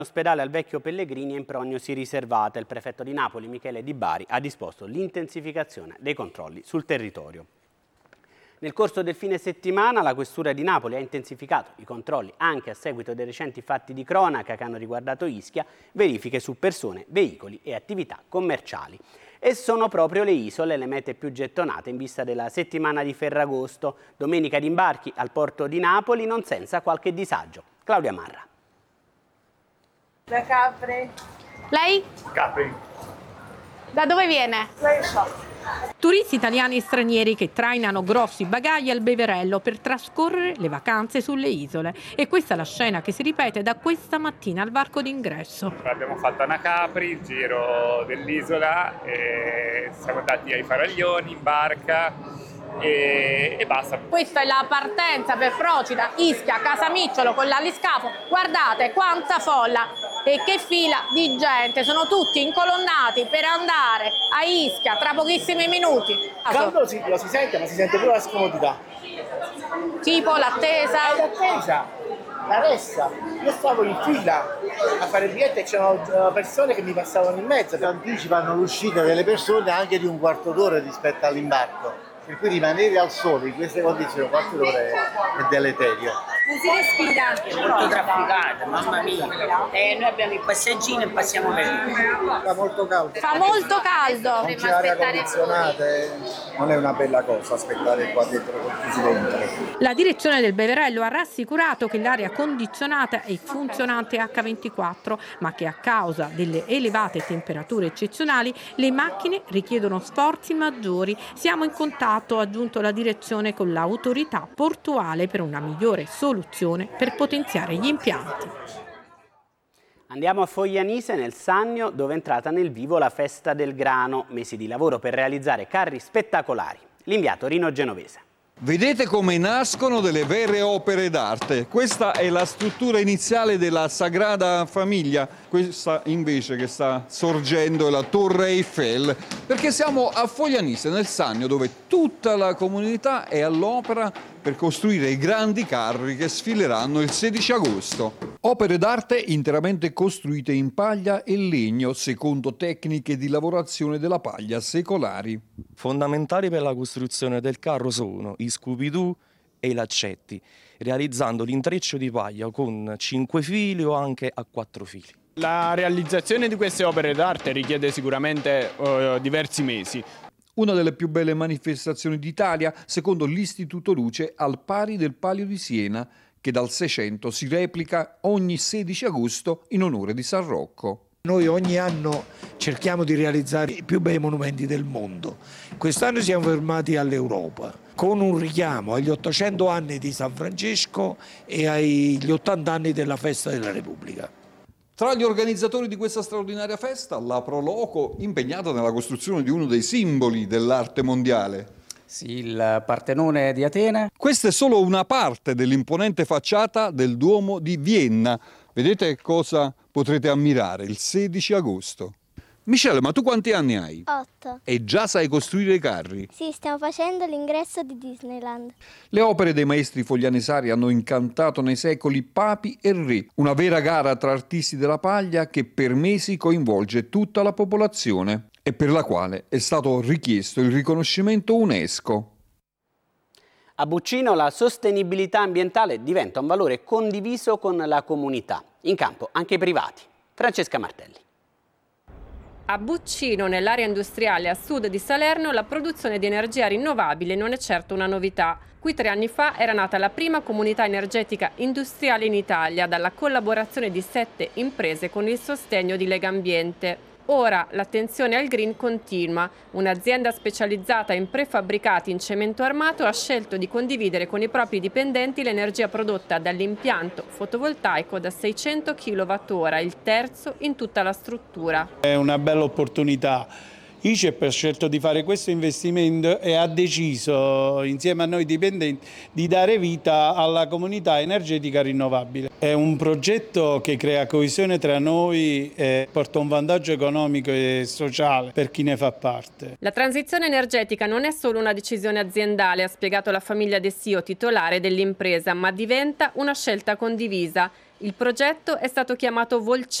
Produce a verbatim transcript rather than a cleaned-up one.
Ospedale al Vecchio Pellegrini è in prognosi riservata. Il prefetto di Napoli, Michele Di Bari, ha disposto l'intensificazione dei controlli sul territorio. Nel corso del fine settimana la Questura di Napoli ha intensificato i controlli anche a seguito dei recenti fatti di cronaca che hanno riguardato Ischia, verifiche su persone, veicoli e attività commerciali. E sono proprio le isole le mete più gettonate in vista della settimana di Ferragosto. Domenica di imbarchi al porto di Napoli, non senza qualche disagio. Claudia Marra. Da Capri. Lei? Capri. Da dove viene? Lei so. Turisti italiani e stranieri che trainano grossi bagagli al Beverello per trascorrere le vacanze sulle isole. E questa è la scena che si ripete da questa mattina al varco d'ingresso. Abbiamo fatto a Capri, il giro dell'isola, e siamo andati ai Faraglioni in barca e, e basta. Questa è la partenza per Procida, Ischia, Casamicciolo con l'aliscafo. Guardate quanta folla e che fila di gente, sono tutti incolonnati per andare a Ischia tra pochissimi minuti. Caldo si, lo si sente, ma si sente pure la scomodità. Tipo l'attesa. L'attesa, la ressa. Io stavo in fila a fare il biglietto e c'erano persone che mi passavano in mezzo. Anticipano l'uscita delle persone anche di un quarto d'ora rispetto all'imbarco. Per cui rimanere al sole in queste condizioni un quarto d'ora è, è deleterio. Non si respira. È molto trafficato, mamma mia. E noi abbiamo il passeggino e passiamo per lì. Fa molto caldo. Fa molto caldo. Non c'è aria condizionata, non è una bella cosa aspettare qua dentro col fusi dentro. La direzione del Beverello ha rassicurato che l'aria condizionata è funzionante acca ventiquattro, ma che a causa delle elevate temperature eccezionali le macchine richiedono sforzi maggiori. Siamo in contatto, ha aggiunto la direzione, con l'autorità portuale per una migliore soluzione per potenziare gli impianti. Andiamo a Foglianise, nel Sannio, dove è entrata nel vivo la Festa del Grano, mesi di lavoro per realizzare carri spettacolari. L'inviato Rino Genovese. Vedete come nascono delle vere opere d'arte. Questa è la struttura iniziale della Sagrada Famiglia, questa invece che sta sorgendo è la Torre Eiffel, perché siamo a Foglianise, nel Sannio, dove tutta la comunità è all'opera per costruire i grandi carri che sfileranno il sedici agosto. Opere d'arte interamente costruite in paglia e legno, secondo tecniche di lavorazione della paglia secolari. Fondamentali per la costruzione del carro sono i Scooby-Doo e i laccetti, realizzando l'intreccio di paglia con cinque fili o anche a quattro fili. La realizzazione di queste opere d'arte richiede sicuramente uh, diversi mesi. Una delle più belle manifestazioni d'Italia, secondo l'Istituto Luce, al pari del Palio di Siena, che dal Seicento si replica ogni sedici agosto in onore di San Rocco. Noi ogni anno cerchiamo di realizzare i più bei monumenti del mondo. Quest'anno siamo fermati all'Europa, con un richiamo agli ottocento anni di San Francesco e agli ottanta anni della Festa della Repubblica. Tra gli organizzatori di questa straordinaria festa, la Pro Loco, impegnata nella costruzione di uno dei simboli dell'arte mondiale. Sì, il Partenone di Atene. Questa è solo una parte dell'imponente facciata del Duomo di Vienna. Vedete cosa potrete ammirare il sedici agosto. Michele, ma tu quanti anni hai? Otto. E già sai costruire i carri? Sì, stiamo facendo l'ingresso di Disneyland. Le opere dei maestri foglianesari hanno incantato nei secoli papi e re. Una vera gara tra artisti della paglia che per mesi coinvolge tutta la popolazione e per la quale è stato richiesto il riconoscimento UNESCO. A Buccino la sostenibilità ambientale diventa un valore condiviso con la comunità. In campo anche i privati. Francesca Martelli. A Buccino, nell'area industriale a sud di Salerno, la produzione di energia rinnovabile non è certo una novità. Qui tre anni fa era nata la prima comunità energetica industriale in Italia dalla collaborazione di sette imprese con il sostegno di Legambiente. Ora l'attenzione al green continua. Un'azienda specializzata in prefabbricati in cemento armato ha scelto di condividere con i propri dipendenti l'energia prodotta dall'impianto fotovoltaico da seicento chilowattora, il terzo in tutta la struttura. È una bella opportunità. I C E P ha scelto di fare questo investimento e ha deciso, insieme a noi dipendenti, di dare vita alla comunità energetica rinnovabile. È un progetto che crea coesione tra noi e porta un vantaggio economico e sociale per chi ne fa parte. La transizione energetica non è solo una decisione aziendale, ha spiegato la famiglia De Sio, titolare dell'impresa, ma diventa una scelta condivisa. Il progetto è stato chiamato Volcea